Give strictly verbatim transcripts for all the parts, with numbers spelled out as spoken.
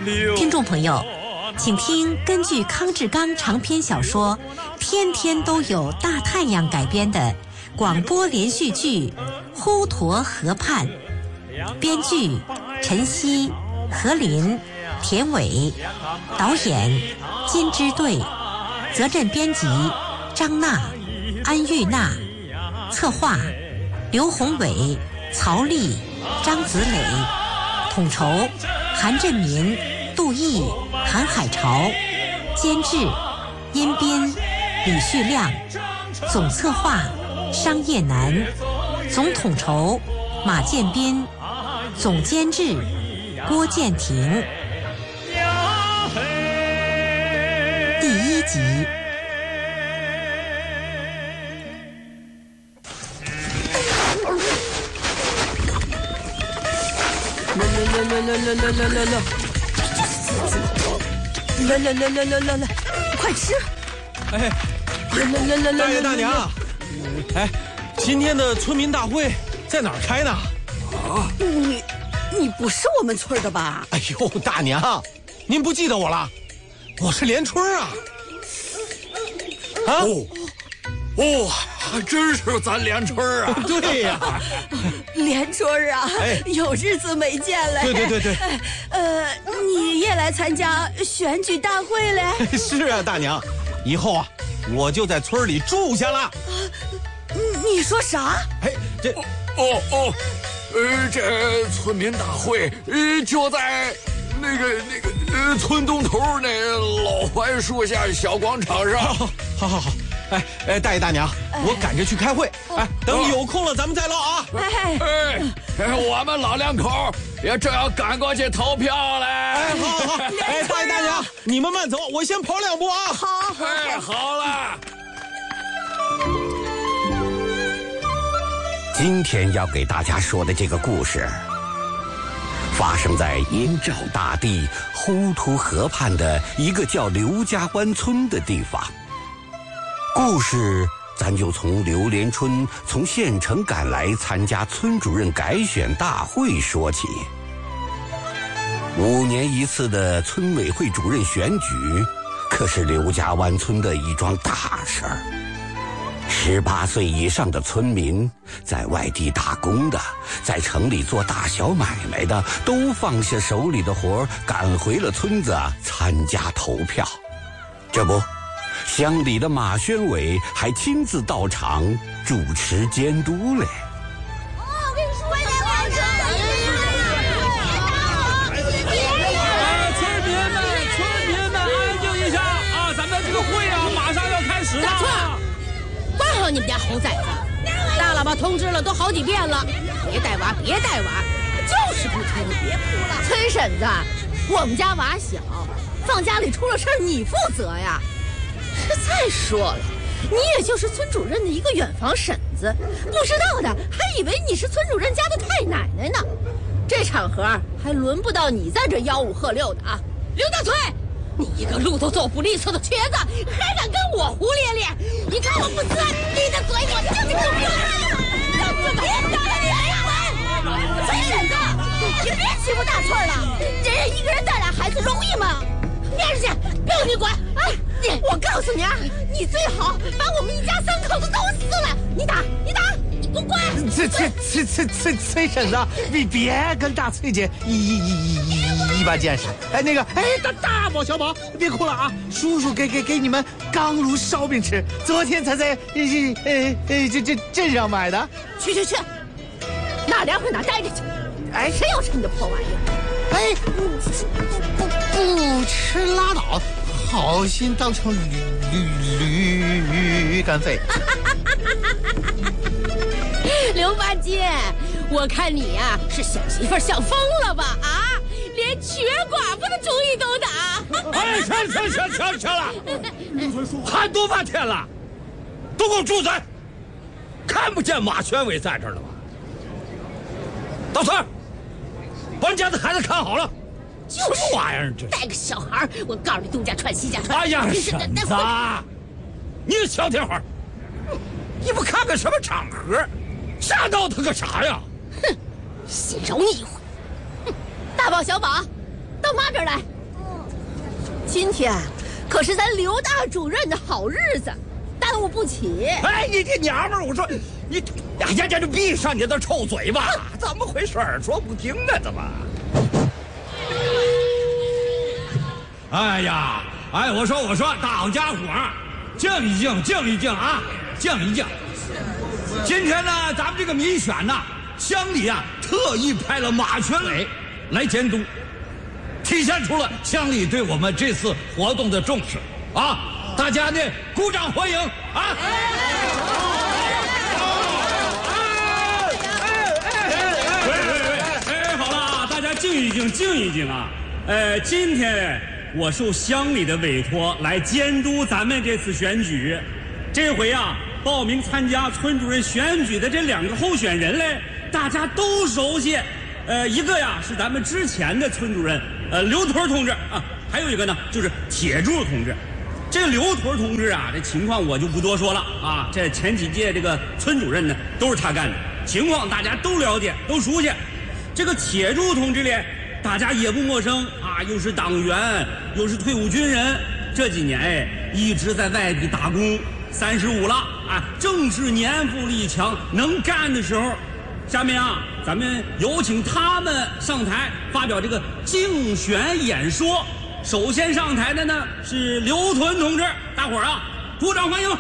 听众朋友，请听根据康志刚长篇小说《天天都有大太阳》改编的广播连续剧《滹沱河畔》，编剧陈曦、何林、田伟，导演金之队，责任编辑张娜、安玉娜，策划刘宏伟、曹丽、张子磊，统筹韩振民、杜毅、韩海潮，监制殷斌、李旭亮，总策划商业南，总统筹马建斌，总监制郭建廷。第一集。 来来来来来来来来来来，来来来来来来来，快吃！ 哎， 来来来来来， 大爷大娘，哎，今天的村民大会在哪儿开呢？ 啊，你你不是我们村的吧？ 哎呦，大娘，您不记得我了？我是连春啊！ 啊？哦，哦，还真是咱连春啊！ 对呀、啊， 连春啊， 哎， 有日子没见了。 对对对对。 呃，你也来参加选举大会了？ 是啊，大娘，以后啊，我就在村里住下了。啊， 你说啥？ 哎，这哦哦哦，呃，这村民大会呃就在那个那个呃村东头那老槐树下小广场上。 好，好，好，好。哎哎，大爷大娘，哎、我赶着去开会。哎，等有空了咱们再唠啊。 哎哎，我们老两口也正要赶过去投票嘞。 哎，好好。哎，大爷大娘，你们慢走，我先跑两步啊。 好，好， 哎，好了。 今天要给大家说的这个故事，发生在燕赵大地滹沱河畔的一个叫刘家湾村的地方。故事咱就从刘连春从县城赶来参加村主任改选大会说起。五年一次的村委会主任选举，可是刘家湾村的一桩大事儿。十八岁以上的村民，在外地打工的，在城里做大小买卖的，都放下手里的活，赶回了村子参加投票。这不，乡里的马宣伟还亲自到场主持监督嘞。 哦，我跟你说，快点往这！村民们，村民们，安静一下啊！咱们这个会啊，马上要开始了。 大错，管好你们家猴崽子！大喇叭通知了，都好几遍了，别带娃，别带娃，就是不听。别哭了，崔婶子，我们家娃小，放家里出了事儿你负责呀。再说了，你也就是村主任的一个远房婶子，不知道的还以为你是村主任家的太奶奶呢。这场合还轮不到你在这吆五喝六的啊！刘大崔，你一个路都走不利索的瘸子，还敢跟我胡咧咧？你看我不呲你的嘴，我就给你让子别打了你呀！崔婶子，你别欺负大翠了，人家一个人带俩孩子容易吗？撵出去，不用你管！哎，你，我告诉你啊，你最好把我们一家三口子都撕了！你打，你打，你给我滚！ 崔崔崔崔崔崔婶子，你别跟大翠姐一一一一一般见识。哎，那个，哎，大大宝小宝，别哭了啊！叔叔给给给你们刚炉烧饼吃，昨天才在呃呃呃这这镇上买的。 去去去，哪凉快哪待着去！哎，谁要吃你的破玩意儿？ 哎，不不吃拉倒，好心当成驴驴驴肝肺。 刘八戒，我看你呀、啊、是想媳妇想疯了吧？啊，连瘸寡妇的主意都打！ 哎，行行行行行了，喊多半天了，都给我住嘴！看不见马宣伟在这儿了吗？大翠，把你家的孩子看好了。 就是什么玩意儿这？ 带个小孩，我告诉你，东家串西家串。 哎呀，婶子，你也消停会儿，你不看看什么场合，吓到他个啥呀？ 哼，先饶你一回。哼，大宝小宝，到妈这儿来。 今天可是咱刘大主任的好日子，耽误不起。 哎，你这娘们儿，我说你，呀呀呀，就闭上你的臭嘴巴！怎么回事？说不听呢？怎么？哎呀，哎，我说我说，大家伙儿，静一静，静一静啊，静一静。今天呢，咱们这个民选呢，乡里啊特意派了马全伟来监督，体现出了乡里对我们这次活动的重视啊！大家呢鼓掌欢迎啊！ 喂喂喂，哎，好了，大家静一静，静一静啊！呃，今天我受乡里的委托来监督咱们这次选举，这回啊。报名参加村主任选举的这两个候选人嘞，大家都熟悉。呃，一个呀是咱们之前的村主任，呃，刘屯同志啊，还有一个呢就是铁柱同志。这个刘屯同志啊，这情况我就不多说了啊。这前几届这个村主任呢都是他干的，情况大家都了解，都熟悉。这个铁柱同志嘞，大家也不陌生啊，又是党员，又是退伍军人，这几年哎一直在外地打工。三十五了啊，正是年富力强、能干的时候。下面啊，咱们有请他们上台发表这个竞选演说。首先上台的呢是刘屯同志，大伙儿啊，鼓掌欢迎！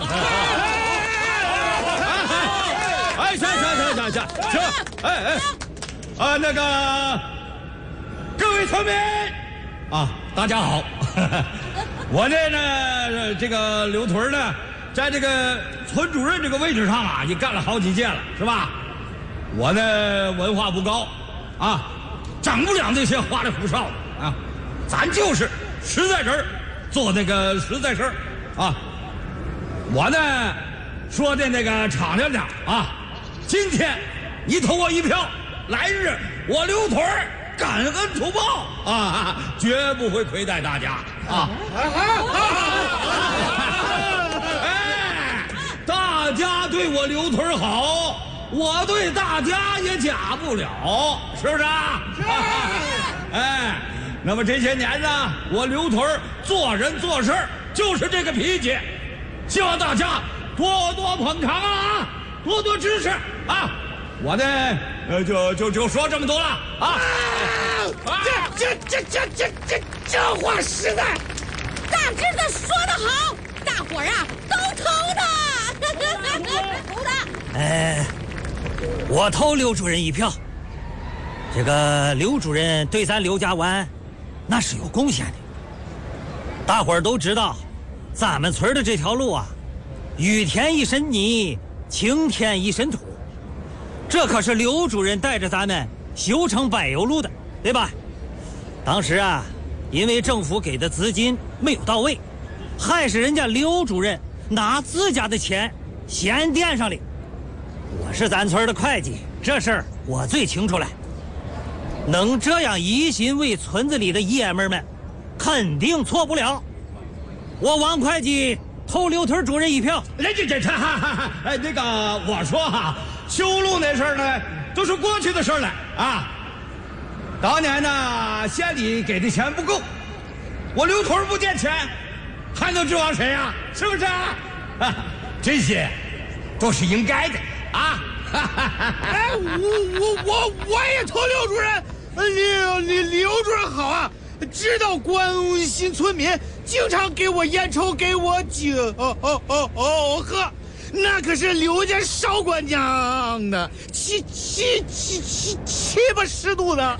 哎，行行行行行行，哎哎，啊，那个各位村民啊，大家好。我这呢，这个刘屯呢，在这个村主任这个位置上啊，也干了好几届了，是吧？我呢，文化不高，啊，整不了那些花里胡哨的啊，咱就是实在人做那个实在事儿啊。我呢，说的那个敞亮点啊，今天你投我一票，来日我刘屯感恩图报啊，绝不会亏待大家啊！哎，大家对我刘屯好，我对大家也假不了，是不是啊？是。哎，那么这些年呢，我刘屯做人做事就是这个脾气，希望大家多多捧场啊，多多支持啊！我呢，呃，就就就说这么多了啊！ 这这这这这这这话实在， 大侄子说得好，大伙儿啊都投他，投他。 哎，我投刘主任一票。这个刘主任对咱刘家湾，那是有贡献的。大伙儿都知道，咱们村的这条路啊，雨天一身泥，晴天一身土。这可是刘主任带着咱们修成柏油路的，对吧？当时啊，因为政府给的资金没有到位，还是人家刘主任拿自家的钱先垫上的。我是咱村的会计，这事儿我最清楚了。能这样一心为村子里的爷们儿们，肯定错不了。我王会计投刘屯主任一票。 这这这，哎，那个我说哈。修路那事儿呢，都是过去的事儿了啊。当年呢，县里给的钱不够，我刘屯不垫钱，还能指望谁呀、啊？是不是啊？啊，这些都是应该的啊。 哎，我我我我也投刘主任，刘刘刘主任好啊，知道关心村民，经常给我烟抽，给我酒哦哦哦哦喝。那可是刘家少管娘的，七七七七七八十度的。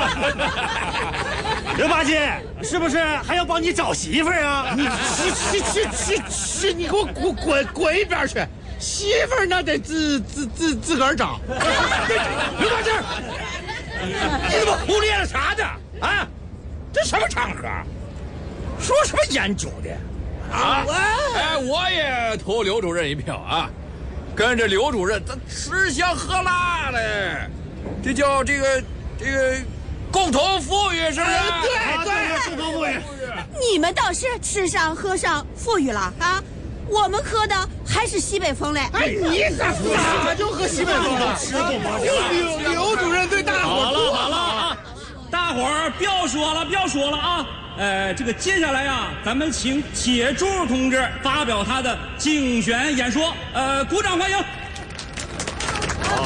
刘八戒，是不是还要帮你找媳妇儿啊？ 你去去去去去，你给我滚滚滚一边去！媳妇儿那得自自自自个儿找。 刘八戒，你怎么胡咧了啥的啊？这什么场合？说什么烟酒的？ 啊！哎，我也投刘主任一票啊，跟着刘主任，咱吃香喝辣嘞，这叫这个这个共同富裕，是不是？ 对对，共同富裕。 你们倒是吃上喝上富裕了啊，我们喝的还是西北风嘞。 哎，你咋咋就喝西北风了？吃过吗？刘刘主任对大伙好了好了啊，大伙儿不要说了，不要说了啊。 呃，这个接下来啊，咱们请铁柱同志发表他的竞选演说，呃，鼓掌欢迎。 好，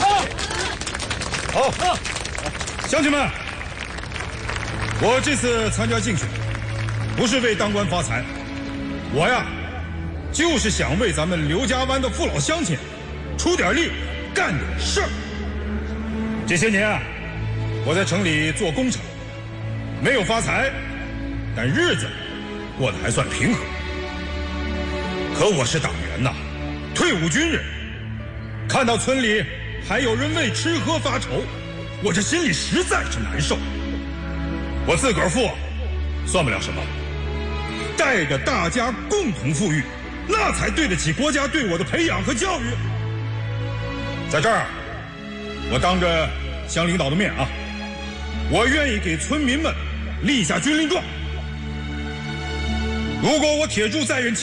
好，好，乡亲们，我这次参加竞选，不是为当官发财，我呀，就是想为咱们刘家湾的父老乡亲出点力，干点事儿。这些年啊，我在城里做工程，没有发财，但日子过得还算平和。可我是党员呐，退伍军人，看到村里还有人为吃喝发愁，我这心里实在是难受。我自个儿富，算不了什么，带着大家共同富裕，那才对得起国家对我的培养和教育。在这儿，我当着乡领导的面啊，我愿意给村民们立下军令状。如果我铁柱在任期